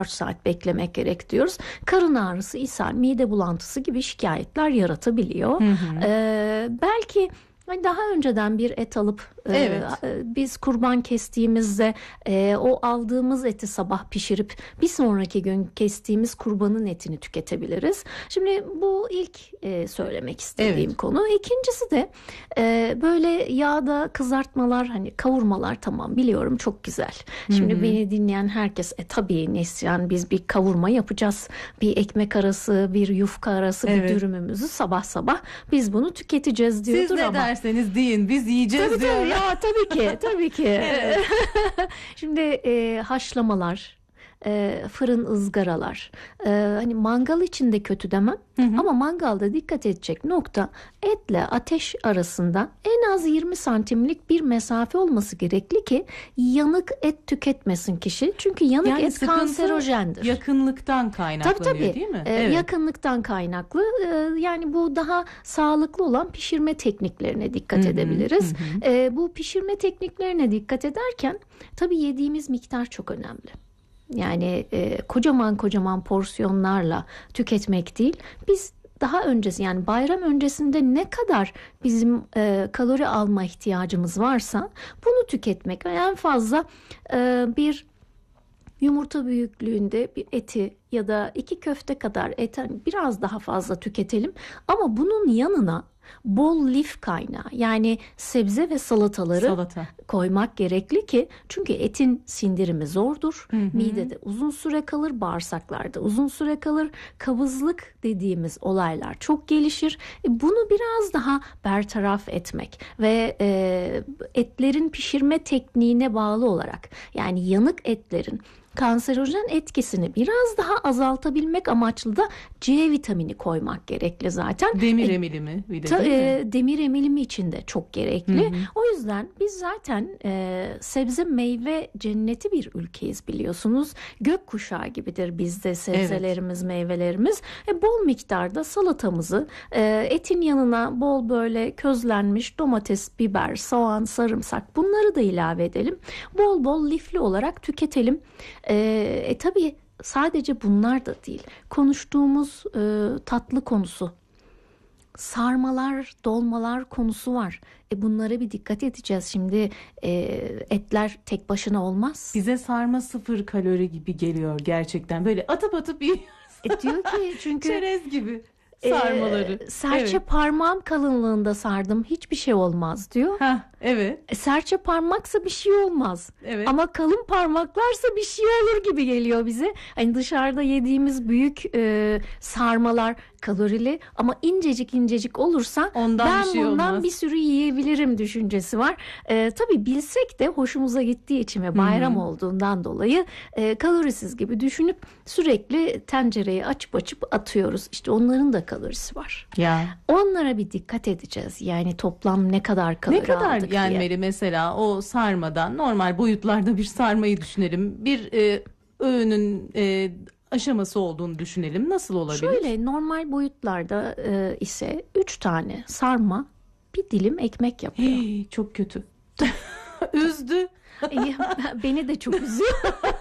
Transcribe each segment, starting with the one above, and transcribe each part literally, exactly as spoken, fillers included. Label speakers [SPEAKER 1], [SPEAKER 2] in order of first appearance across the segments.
[SPEAKER 1] saat beklemek gerek diyoruz. Karın ağrısı, ishal, mide bulantısı gibi şikayetler yaratabiliyor. Hı hı. Ee, belki daha önceden bir et alıp
[SPEAKER 2] evet.
[SPEAKER 1] e, biz kurban kestiğimizde e, o aldığımız eti sabah pişirip bir sonraki gün kestiğimiz kurbanın etini tüketebiliriz. Şimdi bu ilk e, söylemek istediğim evet. konu. İkincisi de e, böyle yağda kızartmalar, hani kavurmalar, tamam biliyorum çok güzel. Şimdi Hı-hı. beni dinleyen herkes e, tabii Neslihan biz bir kavurma yapacağız. Bir ekmek arası, bir yufka arası evet. bir dürümümüzü sabah sabah biz bunu tüketeceğiz diyordur
[SPEAKER 2] Siz ne
[SPEAKER 1] ama.
[SPEAKER 2] derseniz deyin biz yiyeceğiz
[SPEAKER 1] tabii,
[SPEAKER 2] diyorlar.
[SPEAKER 1] Tabii ya tabii ki tabii ki. Şimdi e, haşlamalar, e, fırın ızgaralar, e, hani mangal için de kötü demem. Hı hı. Ama mangalda dikkat edecek nokta etle ateş arasında en az yirmi santimlik bir mesafe olması gerekli ki yanık et tüketmesin kişi. Çünkü yanık yani et kanserojendir.
[SPEAKER 2] Yakınlıktan kaynaklanıyor
[SPEAKER 1] tabii, tabii.
[SPEAKER 2] değil mi?
[SPEAKER 1] Ee, evet. Yakınlıktan kaynaklı. Ee, yani bu daha sağlıklı olan pişirme tekniklerine dikkat hı hı, edebiliriz. Hı hı. Ee, bu pişirme tekniklerine dikkat ederken tabii yediğimiz miktar çok önemli. Yani e, kocaman kocaman porsiyonlarla tüketmek değil. Biz daha öncesi, yani bayram öncesinde ne kadar bizim e, kalori alma ihtiyacımız varsa bunu tüketmek ve en fazla e, bir yumurta büyüklüğünde bir eti ya da iki köfte kadar et, biraz daha fazla tüketelim. Ama bunun yanına bol lif kaynağı, yani sebze ve salataları Salata. koymak gerekli ki, çünkü etin sindirimi zordur. Hı hı. Midede uzun süre kalır, bağırsaklarda uzun süre kalır. Kabızlık dediğimiz olaylar çok gelişir. Bunu biraz daha bertaraf etmek ve e, etlerin pişirme tekniğine bağlı olarak, yani yanık etlerin kanserojen etkisini biraz daha azaltabilmek amaçlı da C vitamini koymak gerekli zaten.
[SPEAKER 2] Demir e, emilimi. Bir de
[SPEAKER 1] ta, e, demir emilimi için de çok gerekli. Hı hı. O yüzden biz zaten e, sebze meyve cenneti bir ülkeyiz biliyorsunuz. Gökkuşağı gibidir bizde sebzelerimiz, evet. meyvelerimiz. E, bol miktarda salatamızı e, etin yanına bol böyle közlenmiş domates, biber, soğan, sarımsak, bunları da ilave edelim. Bol bol lifli olarak tüketelim. E, e, tabii sadece bunlar da değil. Konuştuğumuz e, tatlı konusu, sarmalar, dolmalar konusu var. E, bunlara bir dikkat edeceğiz. Şimdi e, etler tek başına olmaz.
[SPEAKER 2] Bize sarma sıfır kalori gibi geliyor gerçekten. Böyle atıp atıp yiyoruz.
[SPEAKER 1] E, diyor ki çünkü
[SPEAKER 2] çerez gibi sarmaları.
[SPEAKER 1] E, serçe
[SPEAKER 2] evet.
[SPEAKER 1] parmağım kalınlığında sardım, hiçbir şey olmaz diyor.
[SPEAKER 2] Heh, evet.
[SPEAKER 1] E, serçe parmaksa bir şey olmaz.
[SPEAKER 2] Evet.
[SPEAKER 1] Ama kalın parmaklarsa bir şey olur gibi geliyor bize. Hani dışarıda yediğimiz büyük e, sarmalar kalorili ama incecik incecik olursa
[SPEAKER 2] ondan
[SPEAKER 1] ben
[SPEAKER 2] bir şey
[SPEAKER 1] bundan
[SPEAKER 2] olmaz.
[SPEAKER 1] bir sürü yiyebilirim düşüncesi var. E, tabii bilsek de hoşumuza gittiği için ve bayram Hı-hı. olduğundan dolayı e, kalorisiz gibi düşünüp sürekli tencereyi açıp açıp atıyoruz. İşte onların da kalorisi var.
[SPEAKER 2] Ya.
[SPEAKER 1] Onlara bir dikkat edeceğiz. Yani toplam ne kadar kalori
[SPEAKER 2] ne kadar
[SPEAKER 1] aldık
[SPEAKER 2] yenmeli
[SPEAKER 1] diye.
[SPEAKER 2] Mesela o sarmadan, normal boyutlarda bir sarmayı düşünelim. Bir e, öğünün e, aşaması olduğunu düşünelim. Nasıl olabilir?
[SPEAKER 1] Şöyle normal boyutlarda e, ise üç tane sarma, bir dilim ekmek yapıyor.
[SPEAKER 2] Hey, çok kötü. Üzdü.
[SPEAKER 1] Beni de çok üzüyor.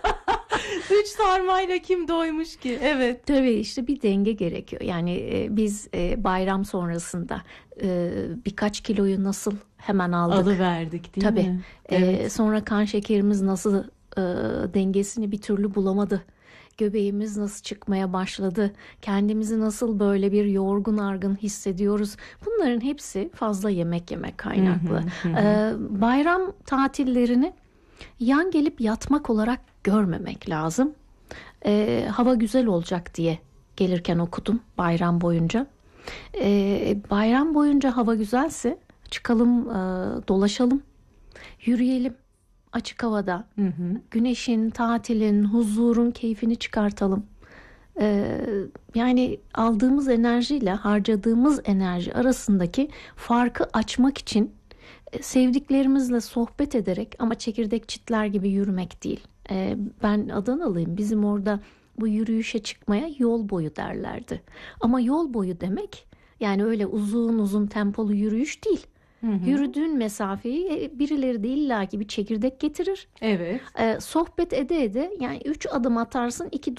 [SPEAKER 2] Üç sarmayla kim doymuş ki? Evet.
[SPEAKER 1] Tabii işte bir denge gerekiyor. Yani e, biz e, bayram sonrasında e, birkaç kiloyu nasıl hemen aldık.
[SPEAKER 2] Alıverdik değil
[SPEAKER 1] Tabii.
[SPEAKER 2] mi?
[SPEAKER 1] E,
[SPEAKER 2] evet.
[SPEAKER 1] Sonra kan şekerimiz nasıl e, dengesini bir türlü bulamadı. Göbeğimiz nasıl çıkmaya başladı? Kendimizi nasıl böyle bir yorgun argın hissediyoruz? Bunların hepsi fazla yemek yemek kaynaklı. Hı hı hı. Ee, bayram tatillerini yan gelip yatmak olarak görmemek lazım. Ee, hava güzel olacak diye gelirken okudum bayram boyunca. Ee, bayram boyunca hava güzelse çıkalım, e, dolaşalım, yürüyelim. Açık havada, hı hı. güneşin, tatilin, huzurun keyfini çıkartalım. Ee, yani aldığımız enerjiyle harcadığımız enerji arasındaki farkı açmak için e, sevdiklerimizle sohbet ederek, ama çekirdek çitler gibi yürümek değil. Ee, ben Adanalıyım. Bizim orada bu yürüyüşe çıkmaya yol boyu derlerdi. Ama yol boyu demek yani öyle uzun uzun tempolu yürüyüş değil.
[SPEAKER 2] Hı hı.
[SPEAKER 1] Yürüdüğün mesafeyi birileri de illaki bir çekirdek getirir.
[SPEAKER 2] Evet.
[SPEAKER 1] Ee, sohbet ede ede yani üç adım atarsın, iki